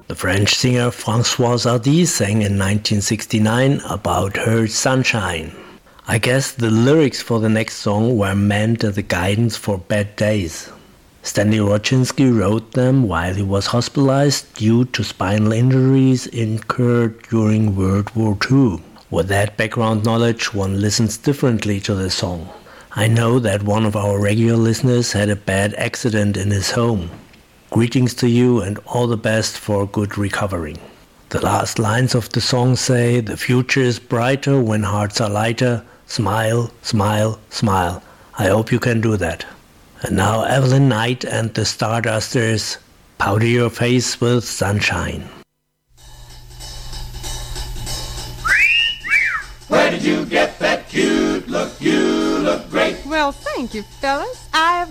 The French singer Françoise Hardy sang in 1969 about her sunshine. I guess the lyrics for the next song were meant as a guidance for bad days. Stanley Rodzinski wrote them while he was hospitalized due to spinal injuries incurred during World War II. With that background knowledge, one listens differently to the song. I know that one of our regular listeners had a bad accident in his home. Greetings to you and all the best for good recovery. The last lines of the song say, "The future is brighter when hearts are lighter. Smile, smile, smile." I hope you can do that. And now Evelyn Knight and the Stardusters, powder your face with sunshine. Where did you get that cute look? You look great. Well, thank you, fellas. I've